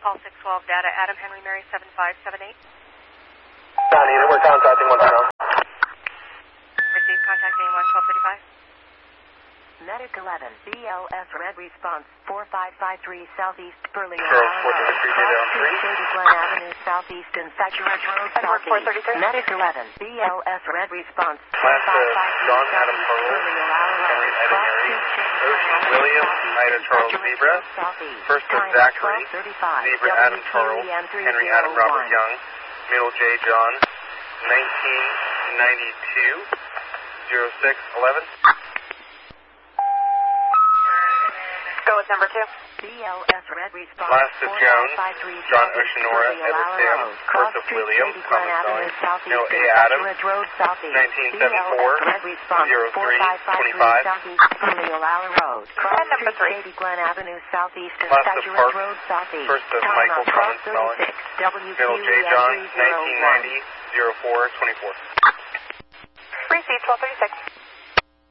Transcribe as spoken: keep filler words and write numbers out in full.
call six twelve data, Adam Henry Mary seven five seven eight. Down unit, we're contacting one zero. Receive, contact name one twelve thirty-five. Medic eleven, B L S Red Response, four five five three Southeast Burley, Charles four Ohio. thirty-three, Cross down Street, three. Shady Glen Avenue, Southeast, and Saturage Road, Southeast. Medic eleven, B L S Red Response, four five five three John Adam Southeast Pearl, Burley, Ohio. Henry Ida Cross Mary, Street, Shady Ocean Glen Avenue, William, Southeast, Ida and Charles Saturage Zebra, Road, Southeast. First of Time Zachary, twelve thirty-five, Zebra Adam Charles, Henry Adam Robert Young, Middle J John, nineteen ninety-two, zero six eleven. Go with number two. B L S Red Response, Last of four Jones, five five three John Southeast Oceanora, Burley, Edward Ohio Sam, Road. First Cross of Street, William, Shady Glen common Avenue, spelling, Southeast, Noah A. and Adams, Saturage Road, Southeast. nineteen seventy-four, B L S Red Response, zero four three five five three twenty-five. Southeast Burley, Ohio Road. Cross And number Street, three. Shady Glen Avenue, Southeast, and Last of Saturage Parks, Road, Southeast. First of Time Michael, out common twelve thirty-six, W Q Middle J E John, three zero nineteen one. ninety, zero four twenty-four. Receive twelve thirty-six.